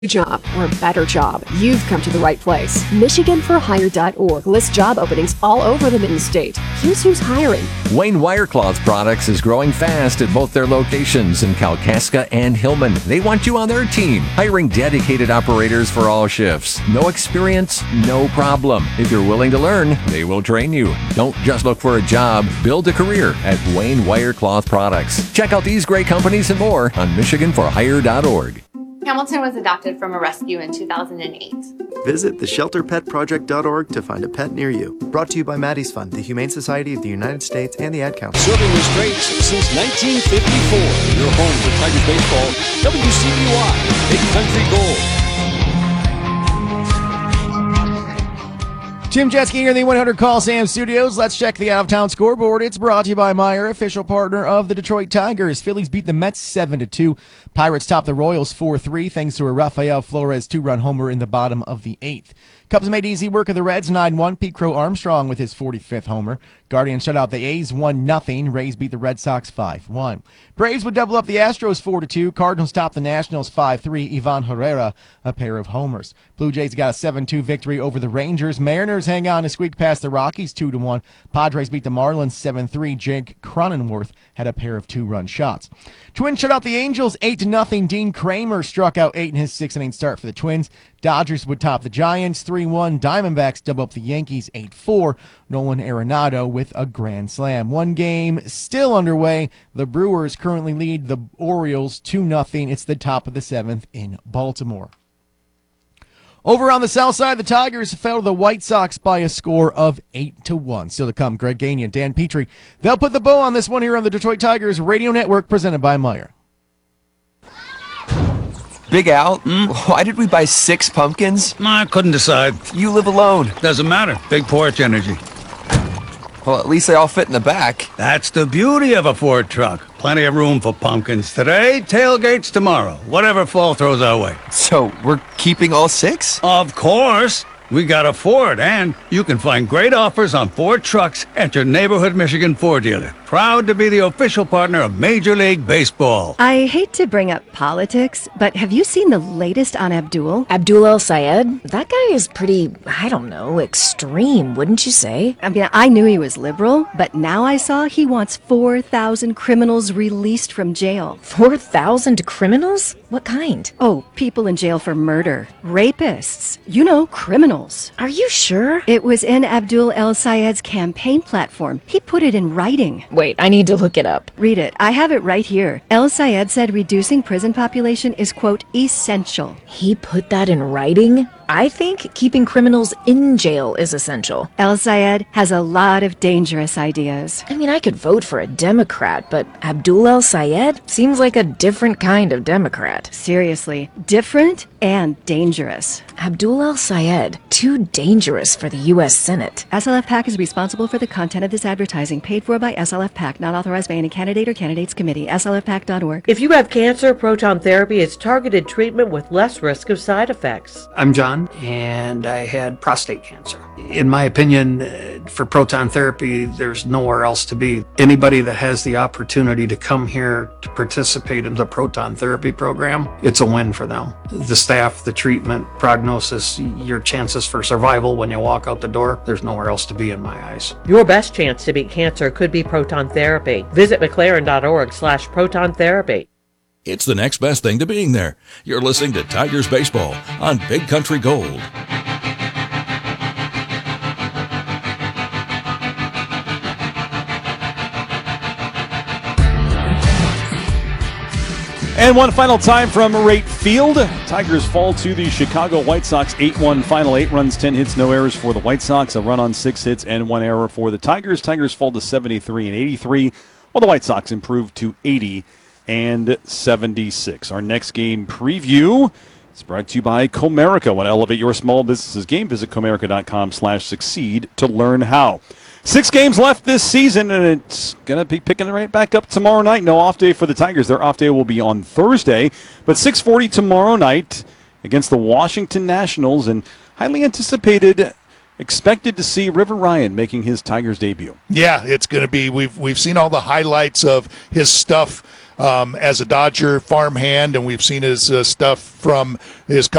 job or a better job, you've come to the right place. MichiganForHire.org lists job openings all over the Mid-State. Here's who's hiring. Wayne Wirecloth Products is growing fast at both their locations in Kalkaska and Hillman. They want you on their team, hiring dedicated operators for all shifts. No experience, no problem. If you're willing to learn, they will train you. Don't just look for a job, build a career at Wayne Wirecloth Products. Check out these great companies and more on MichiganForHire.org. Hamilton was adopted from a rescue in 2008. Visit theshelterpetproject.org to find a pet near you. Brought to you by Maddie's Fund, the Humane Society of the United States, and the Ad Council. Serving the Straits since 1954. Your home for Tigers baseball, WCBY, Big Country Gold. Tim Jetski here in the 100 Call Sam Studios. Let's check the out-of-town scoreboard. It's brought to you by Meijer, official partner of the Detroit Tigers. Phillies beat the Mets 7-2. Pirates top the Royals 4-3 thanks to a Rafael Flores two-run homer in the bottom of the 8th. Cubs made easy work of the Reds 9-1. Pete Crow Armstrong with his 45th homer. Guardians shut out the A's 1-0. Rays beat the Red Sox 5-1. Braves would double up the Astros 4-2. Cardinals top the Nationals 5-3. Ivan Herrera a pair of homers. Blue Jays got a 7-2 victory over the Rangers. Mariners hang on to squeak past the Rockies 2-1. Padres beat the Marlins 7-3. Jake Cronenworth had a pair of two-run shots. Twins shut out the Angels 8-0. Dean Kramer struck out 8 in his 6-inning start for the Twins. Dodgers would top the Giants 3-1. Diamondbacks double up the Yankees 8-4. Nolan Arenado with a grand slam. One game still underway. The Brewers currently lead the Orioles 2-0. It's the top of the 7th in Baltimore. Over on the south side, the Tigers fell to the White Sox by a score of 8-1. Still to come, Greg Gainey and Dan Petrie. They'll put the bow on this one here on the Detroit Tigers Radio Network, presented by Meijer. Big Al, why did we buy 6 pumpkins? I couldn't decide. You live alone. Doesn't matter. Big porch energy. Well, at least they all fit in the back. That's the beauty of a Ford truck. Plenty of room for pumpkins today, tailgates tomorrow, whatever fall throws our way. So, we're keeping all 6? Of course. We got a Ford, and you can find great offers on Ford trucks at your neighborhood Michigan Ford dealer. Proud to be the official partner of Major League Baseball. I hate to bring up politics, but have you seen the latest on Abdul? Abdul El-Sayed? That guy is pretty, I don't know, extreme, wouldn't you say? I mean, I knew he was liberal, but now I saw he wants 4,000 criminals released from jail. 4,000 criminals? What kind? Oh, people in jail for murder. Rapists. You know, criminals. Are you sure? It was in Abdul El-Sayed's campaign platform. He put it in writing. Wait, I need to look it up. Read it. I have it right here. El-Sayed said reducing prison population is, quote, essential. He put that in writing? I think keeping criminals in jail is essential. El-Sayed has a lot of dangerous ideas. I mean, I could vote for a Democrat, but Abdul El-Sayed seems like a different kind of Democrat. Seriously, different and dangerous. Abdul El-Sayed, too dangerous for the U.S. Senate. SLF PAC is responsible for the content of this advertising, paid for by SLF PAC, not authorized by any candidate or candidates committee. SLFPAC.org. If you have cancer, proton therapy is targeted treatment with less risk of side effects. I'm John, and I had prostate cancer. In my opinion, for proton therapy, there's nowhere else to be. Anybody that has the opportunity to come here to participate in the proton therapy program, it's a win for them. The staff, the treatment, prognosis, your chances for survival when you walk out the door, there's nowhere else to be in my eyes. Your best chance to beat cancer could be proton therapy. Visit McLaren.org/proton therapy. It's the next best thing to being there. You're listening to Tigers Baseball on Big Country Gold. And one final time from right field. Tigers fall to the Chicago White Sox 8-1 final. 8 runs, 10 hits, no errors for the White Sox. A run on 6 hits and 1 error for the Tigers. Tigers fall to 73 and 83, while the White Sox improve to 80 and 76. Our next game preview is brought to you by Comerica. Want to elevate your small business's game? Visit Comerica.com/succeed to learn how. 6 games left this season, and it's going to be picking it right back up tomorrow night. No off day for the Tigers. Their off day will be on Thursday, but 6:40 tomorrow night against the Washington Nationals, and highly anticipated, expected to see River Ryan making his Tigers debut. Yeah, it's going to be. We've seen all the highlights of his stuff as a Dodger farmhand, and we've seen his stuff from his